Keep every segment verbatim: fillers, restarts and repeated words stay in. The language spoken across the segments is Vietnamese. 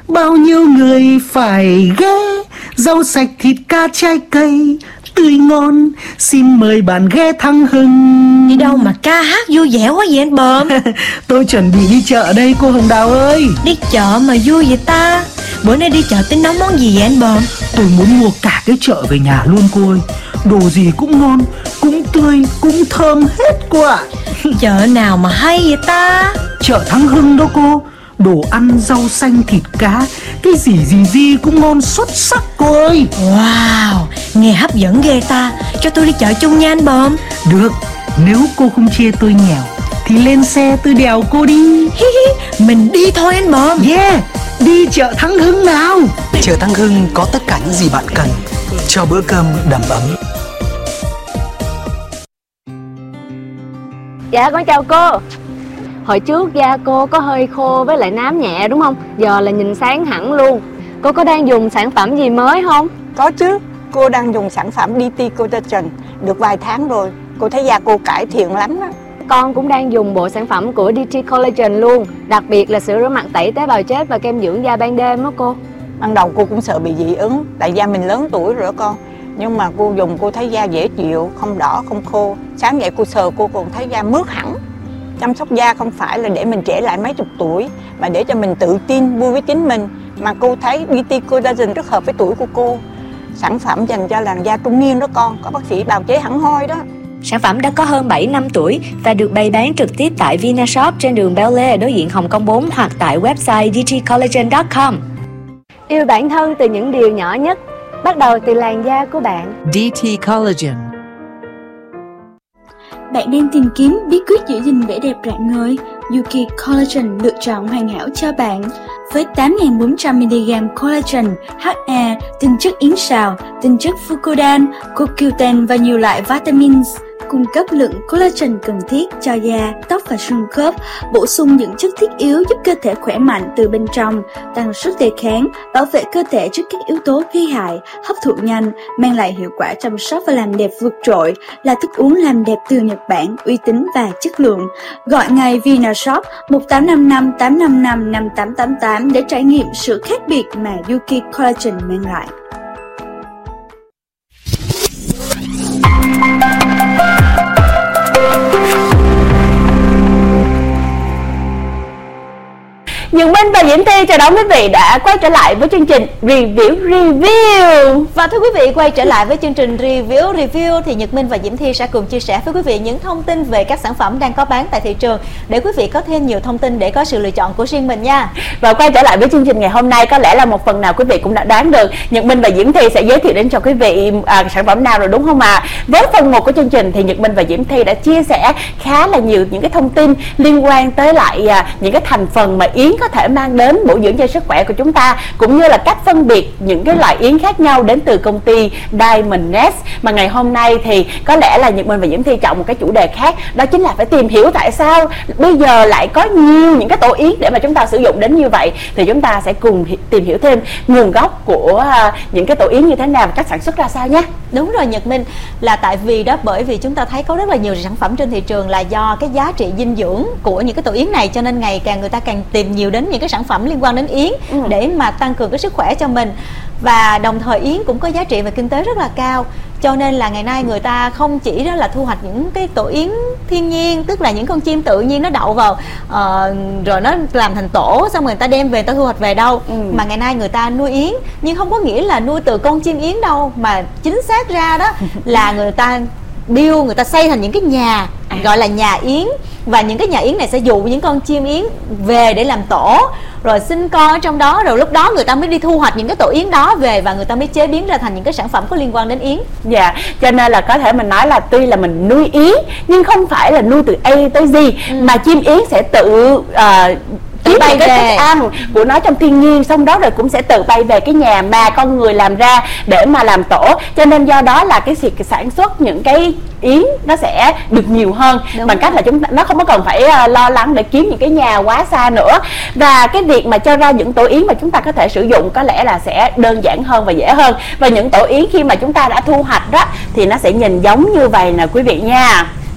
bao nhiêu người phải ghé, rau sạch thịt cá trái cây tươi ngon, xin mời bạn ghé Thắng Hưng. Đi đâu mà ca hát vui vẻ quá vậy anh Bờm? Tôi chuẩn bị đi chợ đây cô Hồng Đào ơi. Đi chợ mà vui vậy ta? Bữa nay đi chợ tính nấu món gì vậy anh Bờm? Tôi muốn mua cả cái chợ về nhà luôn cô ơi. Đồ gì cũng ngon, cũng tươi, cũng thơm hết cô ạ. Chợ nào mà hay vậy ta? Chợ Thắng Hưng đó cô. Đồ ăn, rau xanh, thịt cá, cái gì gì gì cũng ngon xuất sắc cô ơi. Wow, nghe hấp dẫn ghê ta. Cho tôi đi chợ chung nha anh Bờm. Được, nếu cô không chê tôi nghèo thì lên xe tôi đèo cô đi. Mình đi thôi anh Bờm. Yeah, đi chợ Thắng Hưng nào. Chợ Thắng Hưng có tất cả những gì bạn cần cho bữa cơm đầm ấm. Dạ con chào cô. Hồi trước da cô có hơi khô với lại nám nhẹ đúng không? Giờ là nhìn sáng hẳn luôn. Cô có đang dùng sản phẩm gì mới không? Có chứ, cô đang dùng sản phẩm đê tê Collagen được vài tháng rồi. Cô thấy da cô cải thiện lắm đó. Con cũng đang dùng bộ sản phẩm của đê tê Collagen luôn. Đặc biệt là sữa rửa mặt tẩy tế bào chết và kem dưỡng da ban đêm đó cô. Ban đầu cô cũng sợ bị dị ứng, tại da mình lớn tuổi rồi đó con. Nhưng mà cô dùng cô thấy da dễ chịu, không đỏ, không khô. Sáng dậy cô sờ cô còn thấy da mướt hẳn. Chăm sóc da không phải là để mình trẻ lại mấy chục tuổi, mà để cho mình tự tin, vui với chính mình. Mà cô thấy đê tê Collagen rất hợp với tuổi của cô. Sản phẩm dành cho làn da trung niên đó con, có bác sĩ bào chế hẳn hoi đó. Sản phẩm đã có hơn bảy năm tuổi và được bày bán trực tiếp tại Vinashop trên đường Bel Air đối diện Hồng Kông bốn hoặc tại website d t collagen chấm com. Yêu bản thân từ những điều nhỏ nhất, bắt đầu từ làn da của bạn. đê tê Collagen. Bạn đang tìm kiếm bí quyết giữ gìn vẻ đẹp rạng ngời? Yuki Collagen lựa chọn hoàn hảo cho bạn. Với tám nghìn bốn trăm mi-li-gam collagen, hát a, tinh chất yến sào, tinh chất fucodan, cô quy ten và nhiều loại vitamins, cung cấp lượng collagen cần thiết cho da, tóc và xương khớp, bổ sung những chất thiết yếu giúp cơ thể khỏe mạnh từ bên trong, tăng sức đề kháng, bảo vệ cơ thể trước các yếu tố gây hại, hấp thụ nhanh, mang lại hiệu quả chăm sóc và làm đẹp vượt trội, là thức uống làm đẹp từ Nhật Bản, uy tín và chất lượng. Gọi ngay Vinashop một tám năm năm tám năm năm năm tám tám tám để trải nghiệm sự khác biệt mà Yuki Collagen mang lại. Nhường Minh và Diễm Thi chào đón quý vị đã quay trở lại với chương trình Review Review. Và thưa quý vị, quay trở lại với chương trình Review Review thì Nhật Minh và Diễm Thi sẽ cùng chia sẻ với quý vị những thông tin về các sản phẩm đang có bán tại thị trường để quý vị có thêm nhiều thông tin để có sự lựa chọn của riêng mình nha. Và quay trở lại với chương trình ngày hôm nay, có lẽ là một phần nào quý vị cũng đã đoán được Nhật Minh và Diễm Thi sẽ giới thiệu đến cho quý vị à, sản phẩm nào rồi đúng không ạ? À? Với phần một của chương trình thì Nhật Minh và Diễm Thi đã chia sẻ khá là nhiều những cái thông tin liên quan tới lại à, những cái thành phần mà yến có thể mang đến bổ dưỡng cho sức khỏe của chúng ta, cũng như là cách phân biệt những cái loại yến khác nhau đến từ công ty Diamond Nest. Mà ngày hôm nay thì có lẽ là Nhật Minh và Diễm Thi chọn một cái chủ đề khác, đó chính là phải tìm hiểu tại sao bây giờ lại có nhiều những cái tổ yến để mà chúng ta sử dụng đến như vậy. Thì chúng ta sẽ cùng tìm hiểu thêm nguồn gốc của những cái tổ yến như thế nào và cách sản xuất ra sao nhé. Đúng rồi Nhật Minh, là tại vì đó bởi vì chúng ta thấy có rất là nhiều sản phẩm trên thị trường là do cái giá trị dinh dưỡng của những cái tổ yến này, cho nên ngày càng người ta càng tìm nhiều đến những cái sản phẩm liên quan đến yến ừ. để mà tăng cường cái sức khỏe cho mình. Và đồng thời yến cũng có giá trị về kinh tế rất là cao, cho nên là ngày nay người ta không chỉ đó là thu hoạch những cái tổ yến thiên nhiên, tức là những con chim tự nhiên nó đậu vào uh, rồi nó làm thành tổ, xong rồi người ta đem về, người ta thu hoạch về đâu ừ. mà ngày nay người ta nuôi yến, nhưng không có nghĩa là nuôi từ con chim yến đâu, mà chính xác ra đó là người ta build, người ta xây thành những cái nhà gọi là nhà yến, và những cái nhà yến này sẽ dụ những con chim yến về để làm tổ, rồi sinh con ở trong đó, rồi lúc đó người ta mới đi thu hoạch những cái tổ yến đó về và người ta mới chế biến ra thành những cái sản phẩm có liên quan đến yến. Dạ, cho nên là có thể mình nói là tuy là mình nuôi yến nhưng không phải là nuôi từ A tới Z, ừ. mà chim yến sẽ tự uh, tự bay cái về thức ăn của nó trong thiên nhiên, xong đó rồi cũng sẽ tự bay về cái nhà mà con người làm ra để mà làm tổ. Cho nên do đó là cái việc sản xuất những cái yến nó sẽ được nhiều hơn. Đúng bằng rồi. Cách là chúng ta, nó không có cần phải uh, lo lắng để kiếm những cái nhà quá xa nữa. Và cái việc mà cho ra những tổ yến mà chúng ta có thể sử dụng có lẽ là sẽ đơn giản hơn và dễ hơn. Và những tổ yến khi mà chúng ta đã thu hoạch đó thì nó sẽ nhìn giống như vậy nè quý vị nha.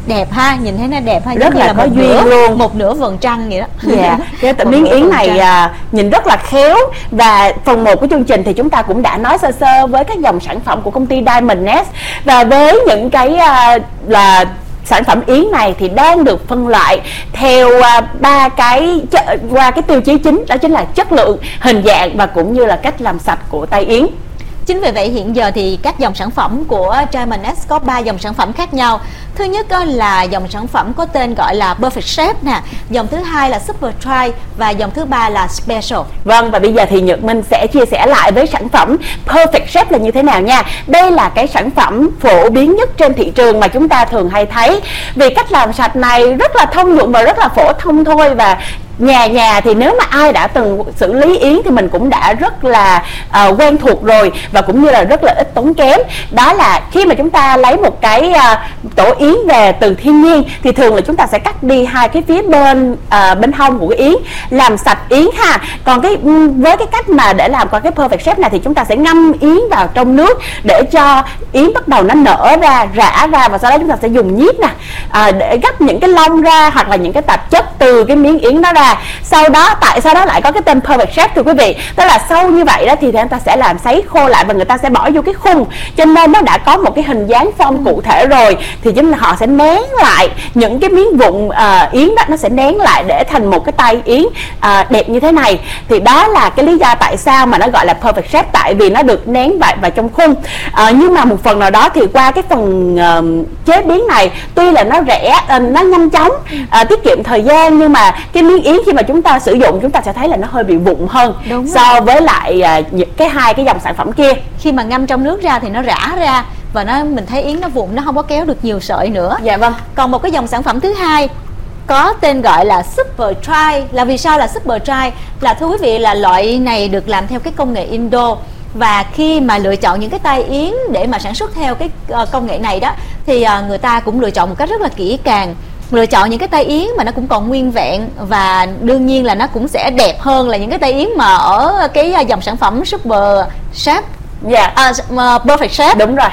đẹp ha, nhìn thấy nó đẹp ha, rất giống như là, là có một duyên nửa, luôn, một nửa vầng trăng vậy đó. Dạ, cái Một miếng nửa yến vầng này trăng. à, nhìn rất là khéo. Và phần một của chương trình thì chúng ta cũng đã nói sơ sơ với các dòng sản phẩm của công ty Diamond Nest, và với những cái à, là sản phẩm yến này thì đang được phân loại theo ba uh, cái qua cái tiêu chí chính, đó chính là chất lượng, hình dạng và cũng như là cách làm sạch của tay yến. Chính vì vậy hiện giờ thì các dòng sản phẩm của Diamond Nest có ba dòng sản phẩm khác nhau. Thứ nhất là dòng sản phẩm có tên gọi là Perfect Shape nè, dòng thứ hai là Super Dry và dòng thứ ba là Special. Vâng, và bây giờ thì Nhật Minh sẽ chia sẻ lại với sản phẩm Perfect Shape là như thế nào nha. Đây là cái sản phẩm phổ biến nhất trên thị trường mà chúng ta thường hay thấy. Vì cách làm sạch này rất là thông dụng và rất là phổ thông thôi, và nhà nhà thì nếu mà ai đã từng xử lý yến thì mình cũng đã rất là uh, quen thuộc rồi, và cũng như là rất là ít tốn kém. Đó là khi mà chúng ta lấy một cái uh, tổ yến về từ thiên nhiên thì thường là chúng ta sẽ cắt đi hai cái phía bên uh, bên hông của cái yến, làm sạch yến ha. Còn cái với cái cách mà để làm qua cái Perfect Shape này thì chúng ta sẽ ngâm yến vào trong nước để cho yến bắt đầu nó nở ra, rã ra, và sau đó chúng ta sẽ dùng nhíp nè uh, để gấp những cái lông ra hoặc là những cái tạp chất từ cái miếng yến đó ra. Sau đó tại sao đó lại có cái tên Perfect Shape thưa quý vị? Tức là sau như vậy đó thì người ta sẽ làm sấy khô lại và người ta sẽ bỏ vô cái khung, cho nên nó đã có một cái hình dáng form cụ thể rồi, thì chính là họ sẽ nén lại những cái miếng vụn uh, yến đó, nó sẽ nén lại để thành một cái tay yến uh, đẹp như thế này. Thì đó là cái lý do tại sao mà nó gọi là Perfect Shape, tại vì nó được nén vào, vào trong khung. Uh, nhưng mà một phần nào đó thì qua cái phần uh, chế biến này, tuy là nó rẻ, uh, nó nhanh chóng, uh, tiết kiệm thời gian, nhưng mà cái miếng yến khi mà chúng ta sử dụng chúng ta sẽ thấy là nó hơi bị vụn hơn Đúng so rồi. với lại uh, những cái hai cái dòng sản phẩm kia. Khi mà ngâm trong nước ra thì nó rã ra và nó mình thấy yến nó vụn, nó không có kéo được nhiều sợi nữa. Dạ vâng. Còn một cái dòng sản phẩm thứ hai có tên gọi là Super Dry. Là vì sao là Super Dry? Là thưa quý vị, là loại này được làm theo cái công nghệ Indo, và khi mà lựa chọn những cái tay yến để mà sản xuất theo cái uh, công nghệ này đó thì uh, người ta cũng lựa chọn một cách rất là kỹ càng, lựa chọn những cái tay yến mà nó cũng còn nguyên vẹn, và đương nhiên là nó cũng sẽ đẹp hơn là những cái tay yến mà ở cái dòng sản phẩm Super Shape. Dạ. À, Perfect Shape. Đúng rồi.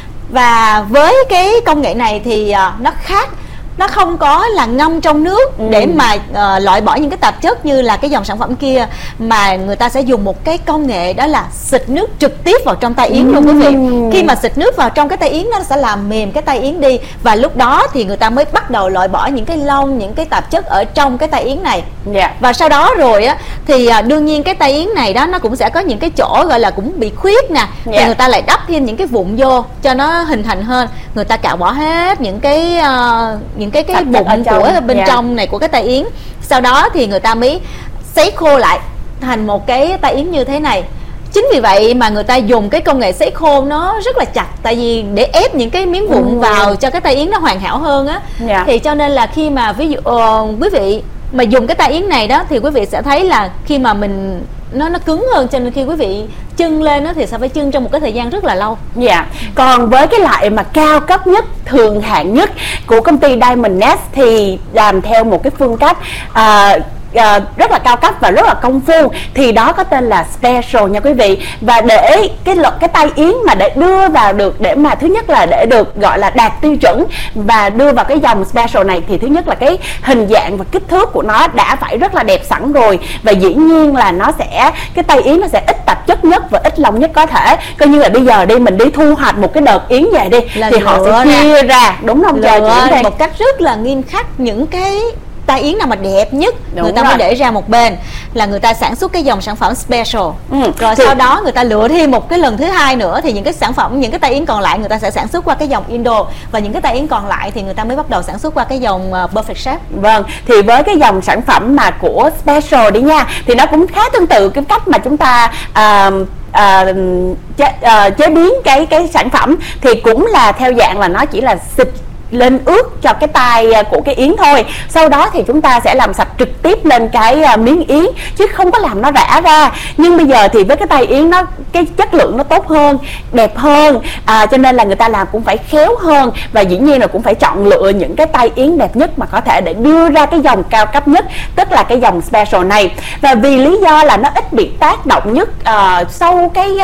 Và với cái công nghệ này thì uh, nó khác, nó không có là ngâm trong nước ừ. để mà uh, loại bỏ những cái tạp chất như là cái dòng sản phẩm kia, mà người ta sẽ dùng một cái công nghệ đó là xịt nước trực tiếp vào trong tay yến luôn quý vị. Khi mà xịt nước vào trong cái tay yến, nó sẽ làm mềm cái tay yến đi, và lúc đó thì người ta mới bắt đầu loại bỏ những cái lông, những cái tạp chất ở trong cái tay yến này. Yeah. Và sau đó rồi á thì uh, đương nhiên cái tay yến này đó nó cũng sẽ có những cái chỗ gọi là cũng bị khuyết nè, yeah. thì người ta lại đắp thêm những cái vụn vô cho nó hình thành hơn. Người ta cạo bỏ hết những cái uh, những cái cái bụng của bên yeah. trong này của cái tay yến. Sau đó thì người ta mới sấy khô lại thành một cái tay yến như thế này. Chính vì vậy mà người ta dùng cái công nghệ sấy khô nó rất là chặt, tại vì để ép những cái miếng vụn ừ. vào cho cái tay yến nó hoàn hảo hơn á. Yeah. Thì cho nên là khi mà ví dụ uh, quý vị mà dùng cái tay yến này đó thì quý vị sẽ thấy là khi mà mình nó nó cứng hơn, cho nên khi quý vị chưng lên đó thì sẽ phải chưng trong một cái thời gian rất là lâu. Dạ. Yeah. Còn với cái loại mà cao cấp nhất, thường hạng nhất của công ty Diamond Nest thì làm theo một cái phương cách uh, Uh, rất là cao cấp và rất là công phu, thì đó có tên là Special nha quý vị. Và để cái cái tay yến mà để đưa vào được, để mà thứ nhất là để được gọi là đạt tiêu chuẩn và đưa vào cái dòng Special này, thì thứ nhất là cái hình dạng và kích thước của nó đã phải rất là đẹp sẵn rồi, và dĩ nhiên là nó sẽ cái tay yến nó sẽ ít tạp chất nhất và ít lông nhất có thể. Coi như là bây giờ đi mình đi thu hoạch một cái đợt yến về đi là thì họ sẽ chia nè. ra đúng không? Chờ chị một cách rất là nghiêm khắc những cái tay yến nào mà đẹp nhất. Đúng người ta rồi. mới để ra một bên là người ta sản xuất cái dòng sản phẩm Special. ừ. Rồi thì... sau đó người ta lựa thêm một cái lần thứ hai nữa, thì những cái sản phẩm, những cái tay yến còn lại người ta sẽ sản xuất qua cái dòng Indo, và những cái tay yến còn lại thì người ta mới bắt đầu sản xuất qua cái dòng uh, Perfect Shape. Vâng, thì với cái dòng sản phẩm mà của Special đi nha, thì nó cũng khá tương tự cái cách mà chúng ta uh, À, chế, à, chế biến cái cái sản phẩm, thì cũng là theo dạng là nó chỉ là xịt lên ướt cho cái tay của cái yến thôi. Sau đó thì chúng ta sẽ làm sạch trực tiếp lên cái miếng yến, chứ không có làm nó rã ra. Nhưng bây giờ thì với cái tay yến nó cái chất lượng nó tốt hơn, đẹp hơn, à, cho nên là người ta làm cũng phải khéo hơn, và dĩ nhiên là cũng phải chọn lựa những cái tay yến đẹp nhất mà có thể để đưa ra cái dòng cao cấp nhất, tức là cái dòng Special này. Và vì lý do là nó ít bị tác động nhất uh, sau cái uh,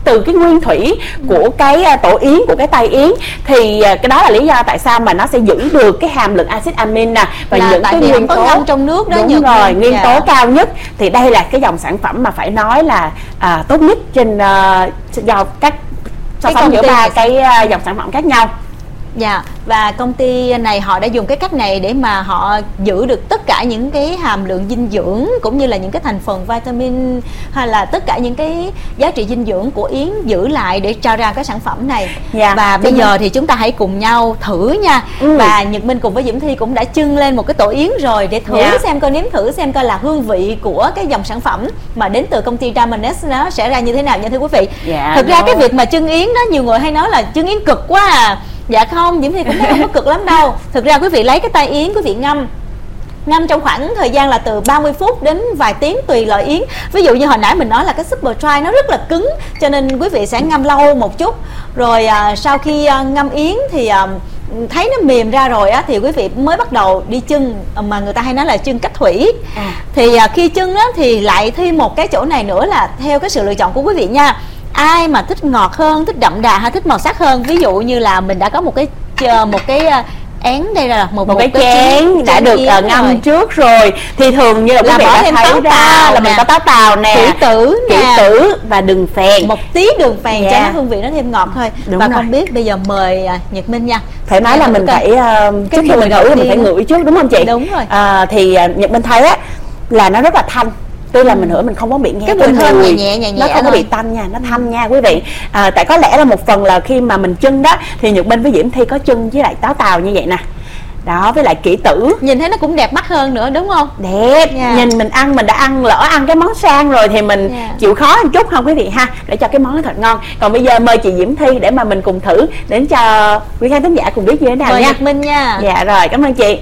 từ cái nguyên thủy của cái tổ yến, của cái tay yến. Thì cái đó là lý do tại sao mà nó sẽ giữ được cái hàm lượng axit amin nè, và là những tại cái vì nguyên có tố ngâm trong nước đó. đúng Nhật rồi, Minh. nguyên Dạ. tố cao nhất. Thì đây là cái dòng sản phẩm mà phải nói là à, tốt nhất trên uh, do các so sánh giữa ba cái uh, dòng sản phẩm khác nhau. Dạ, và công ty này họ đã dùng cái cách này để mà họ giữ được tất cả những cái hàm lượng dinh dưỡng cũng như là những cái thành phần vitamin hay là tất cả những cái giá trị dinh dưỡng của yến giữ lại để cho ra cái sản phẩm này. Dạ, và bây giờ thì chúng ta hãy cùng nhau thử nha. Ừ. Và Nhật Minh cùng với Diễm Thi cũng đã chưng lên một cái tổ yến rồi để thử dạ. xem coi, nếm thử xem coi là hương vị của cái dòng sản phẩm mà đến từ công ty Diamondess nó sẽ ra như thế nào nha thưa quý vị. Dạ, thực ra rồi. cái việc mà chưng yến đó, nhiều người hay nói là chưng yến cực quá à. Dạ không, Diễm Thi cũng thấy không có cực lắm đâu. Thực ra quý vị lấy cái tay yến quý vị ngâm ngâm trong khoảng thời gian là từ ba mươi phút đến vài tiếng tùy loại yến. Ví dụ như hồi nãy mình nói là cái super dry nó rất là cứng, cho nên quý vị sẽ ngâm lâu một chút. Rồi à, sau khi à, ngâm yến thì à, thấy nó mềm ra rồi á, thì quý vị mới bắt đầu đi chưng, mà người ta hay nói là chưng cách thủy. à. Thì à, khi chưng á, thì lại thêm một cái chỗ này nữa là theo cái sự lựa chọn của quý vị nha. Ai mà thích ngọt hơn, thích đậm đà hay thích màu sắc hơn, ví dụ như là mình đã có một cái một cái én đây là một, một, một cái, cái chén đã được uh, ngâm rồi. trước rồi, thì thường như là quý vị đã thấy ra là mình có táo tàu nè, kỷ tử kỷ tử và đường phèn, một tí đường phèn yeah. cho nó hương vị nó thêm ngọt thôi. Đúng và rồi. Không biết bây giờ mời uh, Nhật Minh nha. Phải nói là mình phải uh, trước khi mình ngửi mình phải ngửi trước, đúng không chị? Đúng rồi. Uh, thì uh, Nhật Minh thấy á là nó rất là thanh. Tuy là mình hửi mình không có bị nghe cái mùi thơm nhẹ nhẹ nhẹ nhẹ, nó không có bị tanh nha, nó thanh nha quý vị. À, tại có lẽ là một phần là khi mà mình chưng đó thì Nhật Minh với Diễm Thi có chưng với lại táo tàu như vậy nè. Đó, với lại kỷ tử, nhìn thấy nó cũng đẹp mắt hơn nữa đúng không? Đẹp. Yeah. Nhìn mình ăn, mình đã ăn lỡ ăn cái món sang rồi thì mình yeah. chịu khó một chút không quý vị ha, để cho cái món nó thật ngon. Còn bây giờ mời chị Diễm Thi để mà mình cùng thử, để cho quý khán thính giả cùng biết như thế nào mời nha. Nhật Minh nha. Dạ rồi, cảm ơn chị.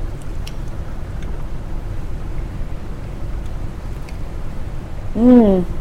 Uhm.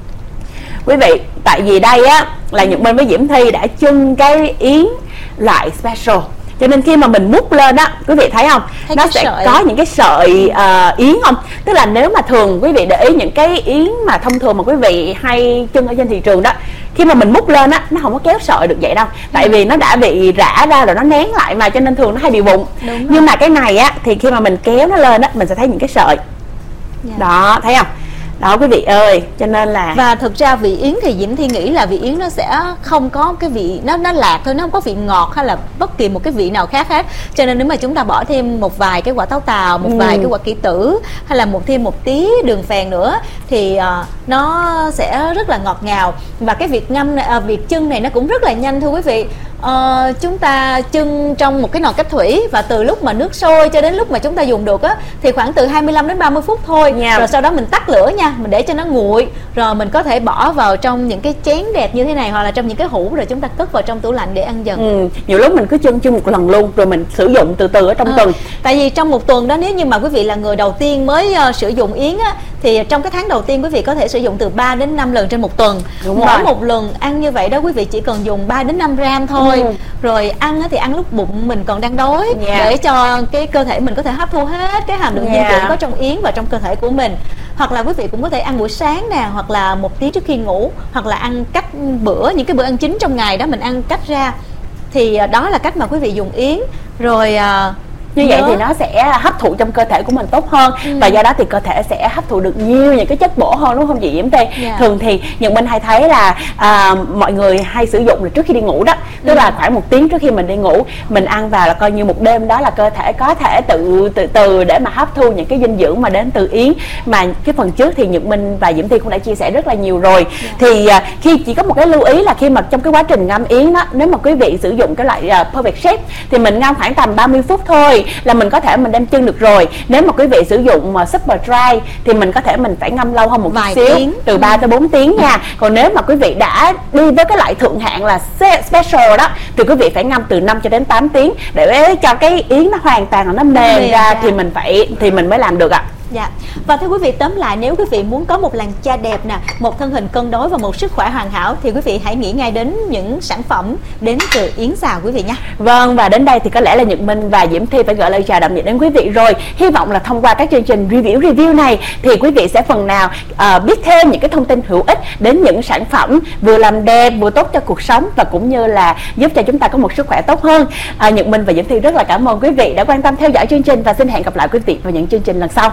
Quý vị, tại vì đây á là Nhật Minh với Diễm Thi đã chưng cái yến loại special, cho nên khi mà mình múc lên á, quý vị thấy không, thấy nó sẽ sợi. có những cái sợi uh, yến không. Tức là nếu mà thường quý vị để ý những cái yến mà thông thường mà quý vị hay chưng ở trên thị trường đó, khi mà mình múc lên á, nó không có kéo sợi được vậy đâu, tại ừ. vì nó đã bị rã ra rồi, nó nén lại mà, cho nên thường nó hay bị vụn. Nhưng mà cái này á thì khi mà mình kéo nó lên á, mình sẽ thấy những cái sợi. yeah. Đó, thấy không? Đó quý vị ơi, cho nên là và thực ra vị yến thì Diễm Thi nghĩ là vị yến nó sẽ không có cái vị, nó nó lạc thôi, nó không có vị ngọt hay là bất kỳ một cái vị nào khác hết. Cho nên nếu mà chúng ta bỏ thêm một vài cái quả táo tàu, một ừ. vài cái quả kỷ tử hay là một thêm một tí đường phèn nữa thì uh, nó sẽ rất là ngọt ngào. Và cái việc ngâm uh, việc chưng này nó cũng rất là nhanh thưa quý vị. Uh, chúng ta chưng trong một cái nồi cách thủy, và từ lúc mà nước sôi cho đến lúc mà chúng ta dùng được á thì khoảng từ hai mươi lăm đến ba mươi phút thôi. yeah. Rồi sau đó mình tắt lửa nha, mình để cho nó nguội, rồi mình có thể bỏ vào trong những cái chén đẹp như thế này, hoặc là trong những cái hũ, rồi chúng ta cất vào trong tủ lạnh để ăn dần. ừ. Nhiều lúc mình cứ chưng chưng một lần luôn, rồi mình sử dụng từ từ ở trong à, tuần. Tại vì trong một tuần đó, nếu như mà quý vị là người đầu tiên mới uh, sử dụng yến á, thì trong cái tháng đầu tiên quý vị có thể sử dụng từ ba đến năm lần trên một tuần. Đúng Mỗi rồi. một lần ăn như vậy đó quý vị chỉ cần dùng ba đến năm gram thôi. ừ. Rồi ăn thì ăn lúc bụng mình còn đang đói, yeah. để cho cái cơ thể mình có thể hấp thu hết cái hàm lượng yeah. dinh dưỡng có trong yến vào trong cơ thể của mình. Hoặc là quý vị cũng có thể ăn buổi sáng nè, hoặc là một tí trước khi ngủ, hoặc là ăn cách bữa, những cái bữa ăn chính trong ngày đó mình ăn cách ra. Thì đó là cách mà quý vị dùng yến. Rồi như vậy thì nó sẽ hấp thụ trong cơ thể của mình tốt hơn. ừ. Và do đó thì cơ thể sẽ hấp thụ được nhiều những cái chất bổ hơn, đúng không chị Diễm Thi? yeah. Thường thì Nhật Minh hay thấy là à, mọi người hay sử dụng là trước khi đi ngủ đó, tức ừ. là khoảng một tiếng trước khi mình đi ngủ, mình ăn vào là coi như một đêm đó là cơ thể có thể tự từ từ để mà hấp thu những cái dinh dưỡng mà đến từ yến. Mà cái phần trước thì Nhật Minh và Diễm Thi cũng đã chia sẻ rất là nhiều rồi. yeah. Thì à, khi chỉ có một cái lưu ý là khi mà trong cái quá trình ngâm yến đó, nếu mà quý vị sử dụng cái loại uh, Perfect Shape thì mình ngâm khoảng tầm ba mươi phút thôi là mình có thể mình đem chưng được rồi. Nếu mà quý vị sử dụng mà super dry thì mình có thể mình phải ngâm lâu hơn một vài xíu, tiếng, từ ba tới bốn tiếng nha. Còn nếu mà quý vị đã đi với cái loại thượng hạng là special đó thì quý vị phải ngâm từ năm cho đến tám tiếng để cho cái yến nó hoàn toàn là nó mềm ra, ra thì mình phải thì mình mới làm được ạ. Dạ. Và thưa quý vị, tóm lại, nếu quý vị muốn có một làn da đẹp nè, một thân hình cân đối và một sức khỏe hoàn hảo thì quý vị hãy nghĩ ngay đến những sản phẩm đến từ Yến Xào quý vị nhé. Vâng, và đến đây thì có lẽ là Nhật Minh và Diễm Thi phải gửi lời chào đậm nhiệt đến quý vị rồi. Hy vọng là thông qua các chương trình review review này thì quý vị sẽ phần nào uh, biết thêm những cái thông tin hữu ích đến những sản phẩm vừa làm đẹp vừa tốt cho cuộc sống và cũng như là giúp cho chúng ta có một sức khỏe tốt hơn. Uh, Nhật Minh và Diễm Thi rất là cảm ơn quý vị đã quan tâm theo dõi chương trình và xin hẹn gặp lại quý vị vào những chương trình lần sau.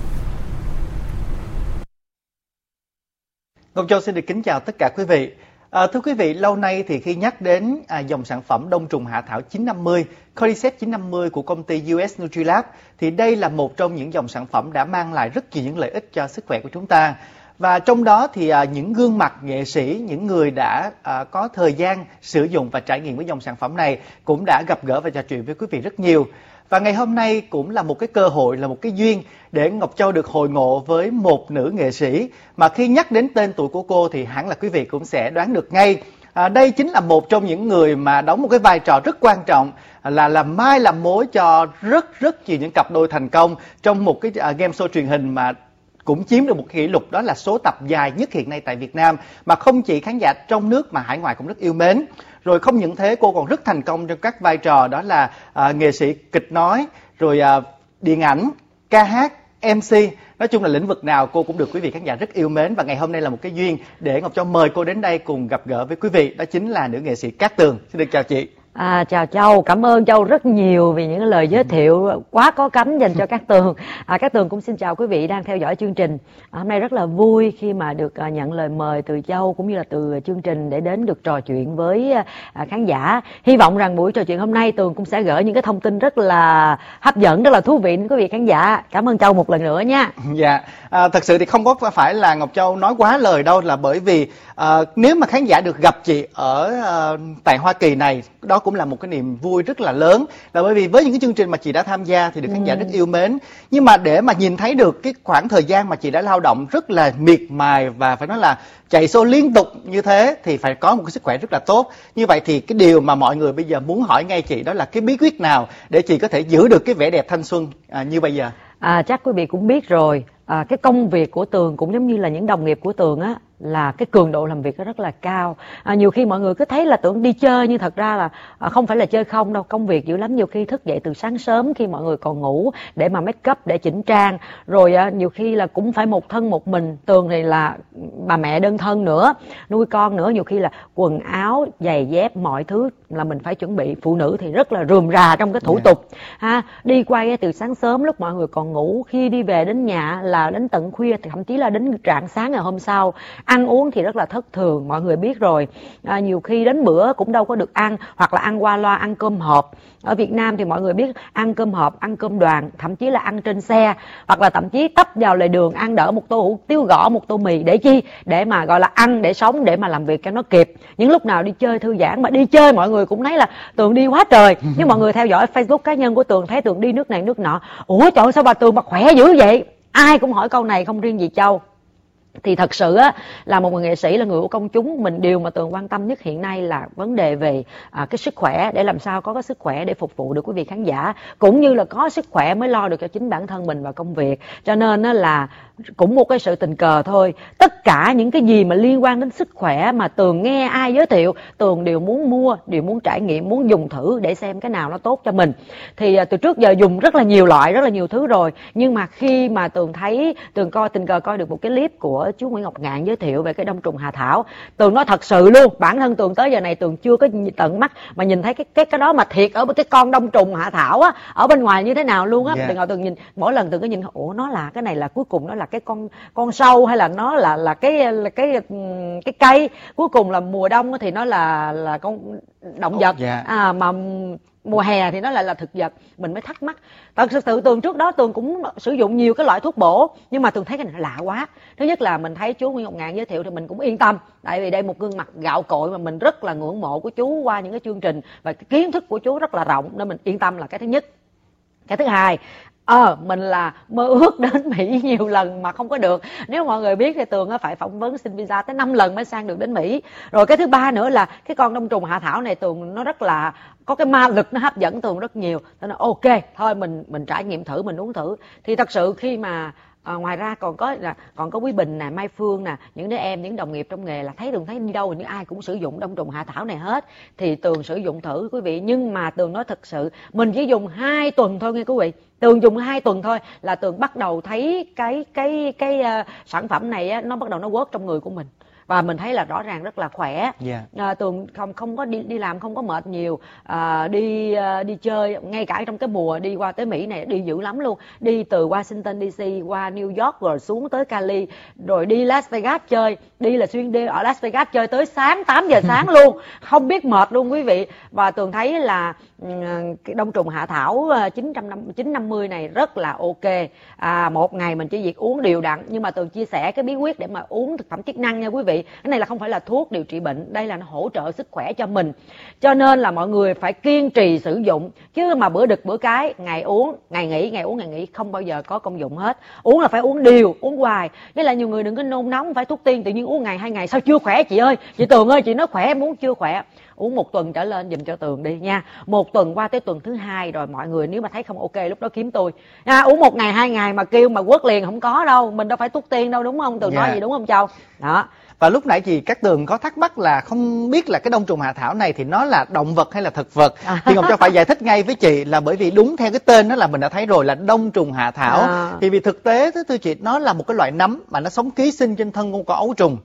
Ngọc Châu xin được kính chào tất cả quý vị. À, thưa quý vị, lâu nay thì khi nhắc đến à, dòng sản phẩm đông trùng hạ thảo chín năm mươi, Cordyceps chín năm mươi của công ty u ét Nutrilab thì đây là một trong những dòng sản phẩm đã mang lại rất nhiều những lợi ích cho sức khỏe của chúng ta. Và trong đó thì à, những gương mặt nghệ sĩ, những người đã à, có thời gian sử dụng và trải nghiệm với dòng sản phẩm này cũng đã gặp gỡ và trò chuyện với quý vị rất nhiều. Và ngày hôm nay cũng là một cái cơ hội, là một cái duyên để Ngọc Châu được hội ngộ với một nữ nghệ sĩ mà khi nhắc đến tên tuổi của cô thì hẳn là quý vị cũng sẽ đoán được ngay. À, đây chính là một trong những người mà đóng một cái vai trò rất quan trọng là làm mai làm mối cho rất rất nhiều những cặp đôi thành công trong một cái uh, game show truyền hình mà cũng chiếm được một kỷ lục, đó là số tập dài nhất hiện nay tại Việt Nam mà không chỉ khán giả trong nước mà hải ngoại cũng rất yêu mến. Rồi không những thế, cô còn rất thành công trong các vai trò đó là uh, nghệ sĩ kịch nói, rồi uh, điện ảnh, ca hát, em xê. Nói chung là lĩnh vực nào cô cũng được quý vị khán giả rất yêu mến. Và ngày hôm nay là một cái duyên để Ngọc Châu mời cô đến đây cùng gặp gỡ với quý vị. Đó chính là nữ nghệ sĩ Cát Tường. Xin được chào chị. À, chào Châu, cảm ơn Châu rất nhiều vì những lời giới thiệu quá có cánh dành cho Cát Tường. À, Cát Tường cũng xin chào quý vị đang theo dõi chương trình. À, hôm nay rất là vui khi mà được à, nhận lời mời từ Châu cũng như là từ chương trình để đến được trò chuyện với à, khán giả. Hy vọng rằng buổi trò chuyện hôm nay Tường cũng sẽ gửi những cái thông tin rất là hấp dẫn, rất là thú vị đến quý vị khán giả. Cảm ơn Châu một lần nữa nha. Dạ, à, thật sự thì không có phải là Ngọc Châu nói quá lời đâu, là bởi vì à, nếu mà khán giả được gặp chị ở à, tại Hoa Kỳ này, đó cũng là một cái niềm vui rất là lớn, là bởi vì với những cái chương trình mà chị đã tham gia thì được khán giả rất yêu mến. Nhưng mà để mà nhìn thấy được cái khoảng thời gian mà chị đã lao động rất là miệt mài và phải nói là chạy show liên tục như thế thì phải có một cái sức khỏe rất là tốt. Như vậy thì cái điều mà mọi người bây giờ muốn hỏi ngay chị đó là cái bí quyết nào để chị có thể giữ được cái vẻ đẹp thanh xuân à, như bây giờ? À, chắc quý vị cũng biết rồi, à, cái công việc của Tường cũng giống như là những đồng nghiệp của Tường á, là cái cường độ làm việc nó rất là cao. À, nhiều khi mọi người cứ thấy là Tưởng đi chơi nhưng thật ra là à, không phải là chơi không đâu, công việc dữ lắm. Nhiều khi thức dậy từ sáng sớm khi mọi người còn ngủ để mà make up, để chỉnh trang, rồi à, nhiều khi là cũng phải một thân một mình. Tường thì là bà mẹ đơn thân nữa, nuôi con nữa, nhiều khi là quần áo, giày dép, mọi thứ là mình phải chuẩn bị. Phụ nữ thì rất là rườm rà trong cái thủ yeah. tục ha, đi quay từ sáng sớm lúc mọi người còn ngủ, khi đi về đến nhà là đến tận khuya, thậm chí là đến rạng sáng ngày hôm sau. Ăn uống thì rất là thất thường, mọi người biết rồi. À, nhiều khi đến bữa cũng đâu có được ăn, hoặc là ăn qua loa, ăn cơm hộp. Ở Việt Nam thì mọi người biết ăn cơm hộp, ăn cơm đoàn, thậm chí là ăn trên xe, hoặc là thậm chí tấp vào lề đường ăn đỡ một tô hủ tiếu gõ, một tô mì. Để chi? Để mà gọi là ăn để sống, để mà làm việc cho nó kịp. Những lúc nào đi chơi thư giãn, mà đi chơi mọi người cũng thấy là Tường đi quá trời. Nhưng mọi người theo dõi Facebook cá nhân của Tường thấy Tường đi nước này nước nọ. Ủa trời ơi, sao bà Tường mà khỏe dữ vậy? Ai cũng hỏi câu này, không riêng gì Châu. Thì thật sự á, là một người nghệ sĩ, là người của công chúng, mình điều mà Tường quan tâm nhất hiện nay là vấn đề về à, cái sức khỏe, để làm sao có cái sức khỏe để phục vụ được quý vị khán giả, cũng như là có sức khỏe mới lo được cho chính bản thân mình và công việc. Cho nên á, là cũng một cái sự tình cờ thôi, tất cả những cái gì mà liên quan đến sức khỏe mà Tường nghe ai giới thiệu, Tường đều muốn mua, đều muốn trải nghiệm, muốn dùng thử để xem cái nào nó tốt cho mình. Thì à, từ trước giờ dùng rất là nhiều loại, rất là nhiều thứ rồi, nhưng mà khi mà Tường thấy, Tường coi tình cờ coi được một cái clip của chú Nguyễn Ngọc Ngạn giới thiệu về cái đông trùng hạ thảo, Tường nói thật sự luôn, bản thân Tường tới giờ này Tường chưa có tận mắt mà nhìn thấy cái cái cái đó mà thiệt ở cái con đông trùng hạ thảo á, ở bên ngoài như thế nào luôn á. Yeah. Tường Tường nhìn mỗi lần Tường cứ nhìn, ủa nó là cái này là cuối cùng nó là cái con con sâu hay là nó là là cái là cái cái cây, cuối cùng là mùa đông thì nó là là con động vật. Oh, yeah. À mà mùa hè thì nó lại là thực vật. Mình mới thắc mắc. Thật sự Tường trước đó Tường cũng sử dụng nhiều cái loại thuốc bổ, nhưng mà Tường thấy cái này lạ quá. Thứ nhất là mình thấy chú Nguyễn Ngọc Ngạn giới thiệu thì mình cũng yên tâm, tại vì đây một gương mặt gạo cội mà mình rất là ngưỡng mộ của chú qua những cái chương trình, và cái kiến thức của chú rất là rộng, nên mình yên tâm là cái thứ nhất. Cái thứ hai, Ờ, mình là mơ ước đến Mỹ nhiều lần mà không có được. Nếu mọi người biết thì Tường phải phỏng vấn xin visa tới năm lần mới sang được đến Mỹ. Rồi cái thứ ba nữa là cái con đông trùng hạ thảo này Tường nó rất là có cái ma lực, nó hấp dẫn Tường rất nhiều. Nên là ok, thôi mình mình trải nghiệm thử, mình uống thử. Thì thật sự khi mà À, ngoài ra còn có là còn có Quý Bình nè, Mai Phương nè, những đứa em, những đồng nghiệp trong nghề là thấy Tường thấy đi đâu những ai cũng sử dụng đông trùng hạ thảo này hết, thì Tường sử dụng thử quý vị. Nhưng mà Tường nói thật sự mình chỉ dùng hai tuần thôi nghe quý vị. Tường dùng hai tuần thôi là Tường bắt đầu thấy cái cái cái uh, sản phẩm này á, nó bắt đầu nó work trong người của mình. Và mình thấy là rõ ràng rất là khỏe. Yeah. À, Tường không không có đi đi làm không có mệt nhiều, à, đi à, đi chơi ngay cả trong cái mùa đi qua tới Mỹ này đi dữ lắm luôn, đi từ Washington đê xê qua New York rồi xuống tới Cali rồi đi Las Vegas chơi, đi là xuyên đêm ở Las Vegas chơi tới sáng tám giờ sáng luôn, không biết mệt luôn quý vị. Và Tường thấy là cái đông trùng hạ thảo chín trăm năm mươi này rất là ok. À, một ngày mình chỉ việc uống đều đặn, nhưng mà Tường chia sẻ cái bí quyết để mà uống thực phẩm chức năng nha quý vị. Cái này là không phải là thuốc điều trị bệnh, đây là nó hỗ trợ sức khỏe cho mình. Cho nên là mọi người phải kiên trì sử dụng, chứ mà bữa đực bữa cái, ngày uống ngày nghỉ, ngày uống ngày nghỉ không bao giờ có công dụng hết. Uống là phải uống đều, uống hoài. Với lại nhiều người đừng có nôn nóng phải thuốc tiên, tự nhiên uống ngày hai ngày sao chưa khỏe chị ơi. Chị Tường ơi, chị nói khỏe em uống chưa khỏe. Uống một tuần trở lên dùm cho Tường đi nha. Một tuần qua tới tuần thứ hai rồi mọi người nếu mà thấy không ok lúc đó kiếm tôi. À, uống một ngày hai ngày mà kêu mà quất liền không có đâu, mình đâu phải thuốc tiên đâu đúng không? Tường yeah. nói gì đúng không Châu? Đó. Và lúc nãy chị Cát Tường có thắc mắc là không biết là cái đông trùng hạ thảo này thì nó là động vật hay là thực vật. Thì Ngọc Châu phải giải thích ngay với chị là bởi vì đúng theo cái tên đó là mình đã thấy rồi là đông trùng hạ thảo. À. Thì vì thực tế thưa chị nó là một cái loại nấm mà nó sống ký sinh trên thân con cỏ ấu trùng.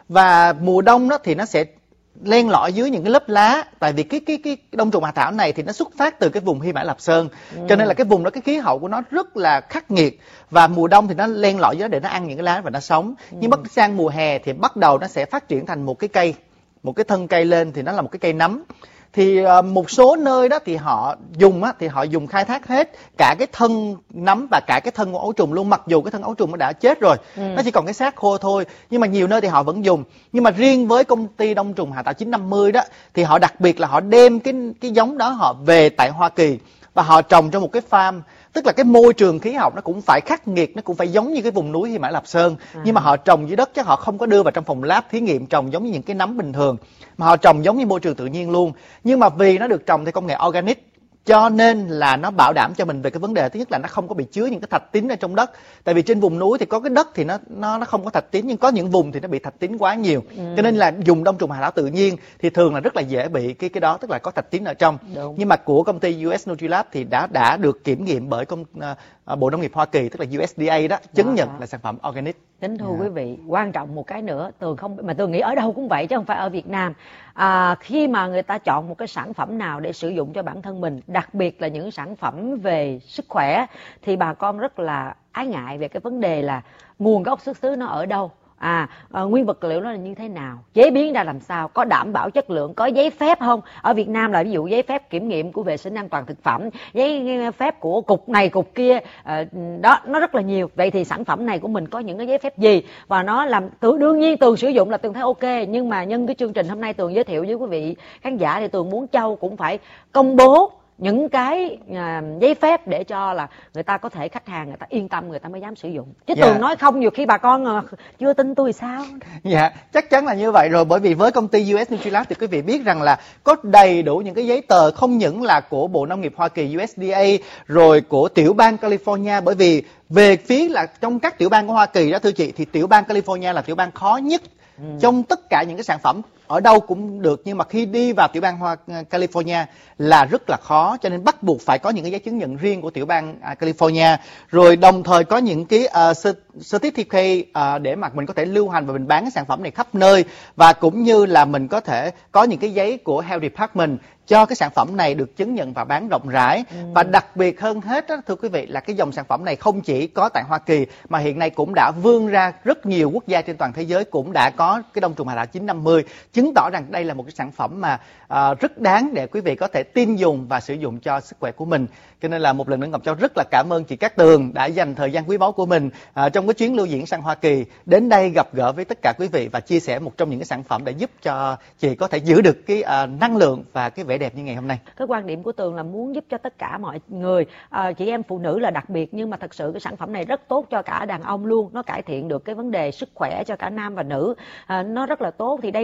Và mùa đông đó thì nó sẽ len lỏi dưới những cái lớp lá, tại vì cái cái cái đông trùng hạ thảo này thì nó xuất phát từ cái vùng Hy Mã Lạp Sơn, ừ. cho nên là cái vùng đó cái khí hậu của nó rất là khắc nghiệt, và mùa đông thì nó len lỏi dưới đó để nó ăn những cái lá và nó sống. ừ. Nhưng bắt sang mùa hè thì bắt đầu nó sẽ phát triển thành một cái cây, một cái thân cây lên thì nó là một cái cây nấm. Thì uh, một số nơi đó thì họ dùng á, thì họ dùng khai thác hết cả cái thân nấm và cả cái thân của ấu trùng luôn, mặc dù cái thân ấu trùng nó đã chết rồi, ừ. nó chỉ còn cái xác khô thôi, nhưng mà nhiều nơi thì họ vẫn dùng. Nhưng mà riêng với công ty đông trùng hạ thảo chín năm mươi đó thì họ đặc biệt là họ đem cái cái giống đó họ về tại Hoa Kỳ và họ trồng trong một cái farm, tức là cái môi trường khí hậu nó cũng phải khắc nghiệt, nó cũng phải giống như cái vùng núi Hy Mã Lạp Sơn, à. nhưng mà họ trồng dưới đất chứ họ không có đưa vào trong phòng lab thí nghiệm trồng giống như những cái nấm bình thường, mà họ trồng giống như môi trường tự nhiên luôn. Nhưng mà vì nó được trồng theo công nghệ organic cho nên là nó bảo đảm cho mình về cái vấn đề thứ nhất là nó không có bị chứa những cái thạch tín ở trong đất. Tại vì trên vùng núi thì có cái đất thì nó nó nó không có thạch tín, nhưng có những vùng thì nó bị thạch tín quá nhiều. ừ. Cho nên là dùng đông trùng hạ thảo tự nhiên thì thường là rất là dễ bị cái cái đó, tức là có thạch tín ở trong. Đúng. Nhưng mà của công ty u ét Nutrilab thì đã đã được kiểm nghiệm bởi công uh, Bộ Nông nghiệp Hoa Kỳ, tức là u ét đê a đó, chứng đó, nhận đó. là sản phẩm organic. Kính thưa yeah. quý vị, quan trọng một cái nữa, Tường không mà Tường nghĩ ở đâu cũng vậy chứ không phải ở Việt Nam. À, khi mà người ta chọn một cái sản phẩm nào để sử dụng cho bản thân mình, đặc biệt là những sản phẩm về sức khỏe, thì bà con rất là ái ngại về cái vấn đề là nguồn gốc xuất xứ nó ở đâu. À, à, nguyên vật liệu nó là như thế nào, chế biến ra làm sao, có đảm bảo chất lượng, có giấy phép không? Ở Việt Nam là ví dụ giấy phép kiểm nghiệm của vệ sinh an toàn thực phẩm, giấy phép của cục này cục kia, à, đó nó rất là nhiều. Vậy thì sản phẩm này của mình có những cái giấy phép gì, và nó làm Tường đương nhiên Tường sử dụng là Tường thấy ok, nhưng mà nhân cái chương trình hôm nay Tường giới thiệu với quý vị khán giả thì Tường muốn Châu cũng phải công bố những cái à, giấy phép để cho là người ta có thể, khách hàng người ta yên tâm, người ta mới dám sử dụng. Chứ yeah. Tường nói không nhiều khi bà con à, chưa tin tôi sao? Dạ, yeah, chắc chắn là như vậy rồi, bởi vì với công ty u ét Nutrilab thì quý vị biết rằng là có đầy đủ những cái giấy tờ, không những là của Bộ Nông nghiệp Hoa Kỳ u ét đê a rồi của tiểu bang California, bởi vì về phía là trong các tiểu bang của Hoa Kỳ đó thưa chị, thì tiểu bang California là tiểu bang khó nhất. Ừ. Trong tất cả những cái sản phẩm ở đâu cũng được, nhưng mà khi đi vào tiểu bang Hoa California là rất là khó, cho nên bắt buộc phải có những cái giấy chứng nhận riêng của tiểu bang uh, California, rồi đồng thời có những cái uh, certificate uh, để mà mình có thể lưu hành và mình bán cái sản phẩm này khắp nơi, và cũng như là mình có thể có những cái giấy của Health Department cho cái sản phẩm này được chứng nhận và bán rộng rãi. ừ. Và đặc biệt hơn hết đó, thưa quý vị, là cái dòng sản phẩm này không chỉ có tại Hoa Kỳ mà hiện nay cũng đã vươn ra rất nhiều quốc gia trên toàn thế giới cũng đã có cái đông trùng hạ thảo chín năm mươi, chứng tỏ rằng đây là một cái sản phẩm mà uh, rất đáng để quý vị có thể tin dùng và sử dụng cho sức khỏe của mình. Cho nên là một lần nữa Ngọc Châu rất là cảm ơn chị Cát Tường đã dành thời gian quý báu của mình uh, trong cái chuyến lưu diễn sang Hoa Kỳ đến đây gặp gỡ với tất cả quý vị và chia sẻ một trong những cái sản phẩm để giúp cho chị có thể giữ được cái uh, năng lượng và cái vẻ đẹp như ngày hôm nay. Cái quan điểm của Tường là muốn giúp cho tất cả mọi người, à, chị em phụ nữ là đặc biệt, nhưng mà thật sự cái sản phẩm này rất tốt cho cả đàn ông luôn, nó cải thiện được cái vấn đề sức khỏe cho cả nam và nữ, à, nó rất là tốt. Thì đây là sức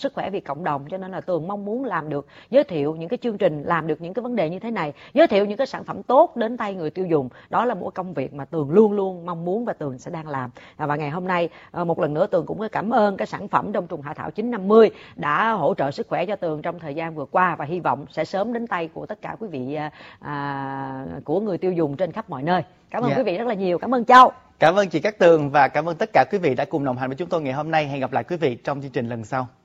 sức khỏe vì cộng đồng, cho nên là Tường mong muốn làm được giới thiệu những cái chương trình, làm được những cái vấn đề như thế này, giới thiệu những cái sản phẩm tốt đến tay người tiêu dùng. Đó là một công việc mà Tường luôn luôn mong muốn và Tường sẽ đang làm. Và ngày hôm nay một lần nữa Tường cũng cảm ơn cái sản phẩm đông trùng hạ thảo chín năm mươi đã hỗ trợ sức khỏe cho Tường trong thời gian vừa qua, và hy vọng sẽ sớm đến tay của tất cả quý vị à, của người tiêu dùng trên khắp mọi nơi. Cảm ơn yeah. quý vị rất là nhiều. Cảm ơn Châu. Cảm ơn chị Cát Tường và cảm ơn tất cả quý vị đã cùng đồng hành với chúng tôi ngày hôm nay. Hẹn gặp lại quý vị trong chương trình lần sau.